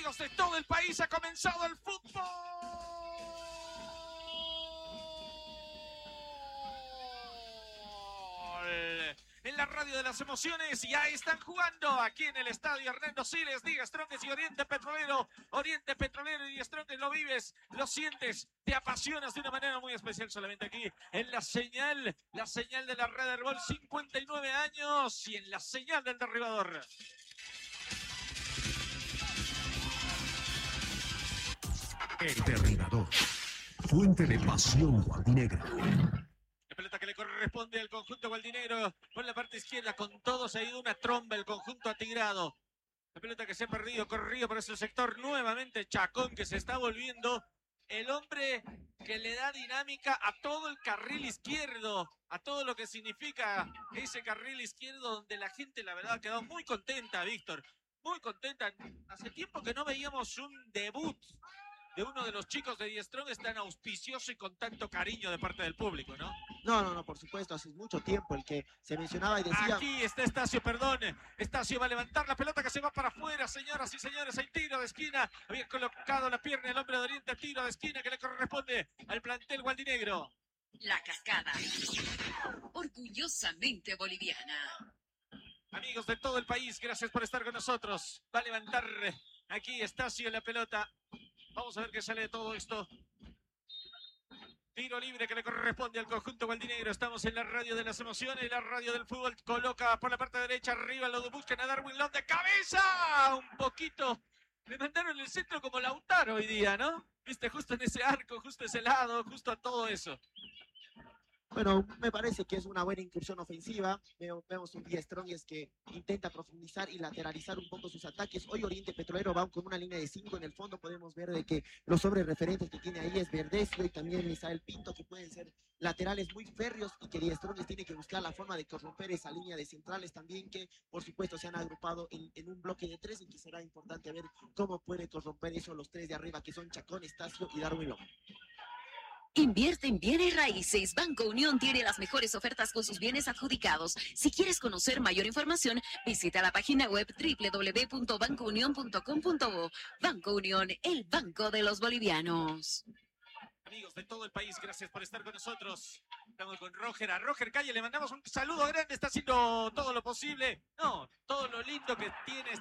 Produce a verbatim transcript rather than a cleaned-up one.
Amigos de todo el país, ha comenzado el fútbol. En la radio de las emociones ya están jugando aquí en el estadio Hernando Siles, Die Strongest y Oriente Petrolero. Oriente Petrolero y Die Strongest, lo vives, lo sientes, te apasionas de una manera muy especial solamente aquí en la señal, la señal de la Red Herbol, cincuenta y nueve años y en la señal del derribador. El derribador, fuente de pasión gualdinegra. La pelota que le corresponde al conjunto gualdinegro por la parte izquierda, con todo se ha ido una tromba el conjunto atigrado. La pelota que se ha perdido, corrido por ese sector nuevamente Chacón, que se está volviendo el hombre que le da dinámica a todo el carril izquierdo, a todo lo que significa ese carril izquierdo donde la gente la verdad ha quedado muy contenta, Víctor, muy contenta. Hace tiempo que no veíamos un debut de uno de los chicos de Die Strongest tan auspicioso y con tanto cariño de parte del público, ¿no? No, no, no, por supuesto, hace mucho tiempo el que se mencionaba y decía... Aquí está Estacio, perdón, Estacio va a levantar la pelota que se va para afuera, señoras y señores, hay tiro de esquina, había colocado la pierna el hombre de Oriente, tiro de esquina que le corresponde al plantel gualdinegro. La Cascada, orgullosamente boliviana. Amigos de todo el país, gracias por estar con nosotros, va a levantar aquí Estacio la pelota. Vamos a ver qué sale de todo esto. Tiro libre que le corresponde al conjunto gualdinegro. Estamos en la radio de las emociones, la radio del fútbol. Coloca por la parte derecha arriba, lo buscan a Darwin Long de cabeza. Un poquito. Le mandaron el centro como Lautaro hoy día, ¿no? Viste, justo en ese arco, justo ese lado, justo a todo eso. Bueno, me parece que es una buena incursión ofensiva. Vemos un Die Strongest que intenta profundizar y lateralizar un poco sus ataques. Hoy Oriente Petrolero va con una línea de cinco en el fondo. Podemos ver de que los sobres referentes que tiene ahí es Verdecio y también Misael Pinto, que pueden ser laterales muy férreos y que Die Strongest tiene que buscar la forma de corromper esa línea de centrales también, que por supuesto se han agrupado en, en un bloque de tres y que será importante ver cómo puede corromper eso los tres de arriba, que son Chacón, Estacio y Darwin Long. Invierte en bienes raíces. Banco Unión tiene las mejores ofertas con sus bienes adjudicados. Si quieres conocer mayor información, visita la página web doble u doble u doble u punto banco unión punto com punto bo. Banco Unión, el banco de los bolivianos. Amigos de todo el país, gracias por estar con nosotros. Estamos con Roger. A Roger Calle le mandamos un saludo grande. Está haciendo todo lo posible. No, todo lo lindo que tiene